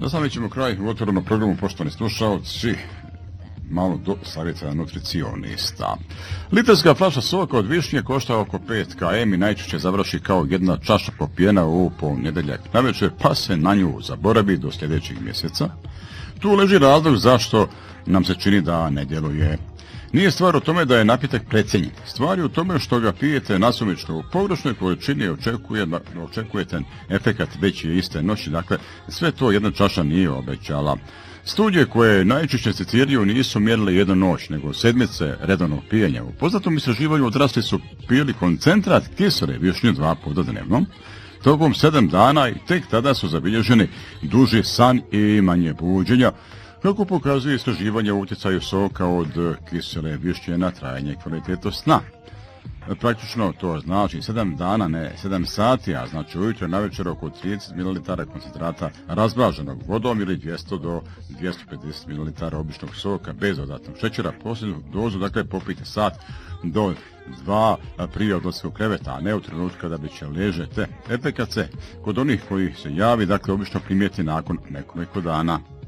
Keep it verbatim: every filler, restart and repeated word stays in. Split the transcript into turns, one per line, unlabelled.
Nastavit ćemo kraj u otvorenom programu, poštovani slušalci, malo do savjeta nutricionista. Litarska flaša soka od višnje košta oko pet km i najčešće završi kao jedna čaša popijena u ponedjeljak navečer, pa se na nju zaboravi do sljedećeg mjeseca. Tu leži razlog zašto nam se čini da ne djeluje. Nije stvar u tome da je napitak precijenjen. Stvar je u tome što ga pijete nasumično u pogrešnoj količini i očekuje, očekujete efekat veći iste noći. Dakle, sve to jedna čaša nije obećala. Studije koje najčešće citiraju nisu mjerile jednu noć, nego sedmice redovnog pijenja. U poznatom istraživanju odrasli su pili koncentrat kisele višnje dva puta dnevno, tokom sedam dana i tek tada su zabilježeni duži san i manje buđenja, kako pokazuje istraživanje o utjecaju soka od kisele višnje na trajanje kvalitetu sna. Praktično to znači sedam dana, ne sedam sati, a znači ujutro na večer oko trideset mililitara koncentrata razblaženog vodom ili dvjesto do dvjesto pedeset mililitara običnog soka bez dodatnog šećera. Posljednju dozu, dakle, popijte sat do dva prije odlaska u kreveta, a ne u trenutku kada već ležete. Efekat se kod onih koji se javi, dakle, obično primijeti nakon nekoliko dana.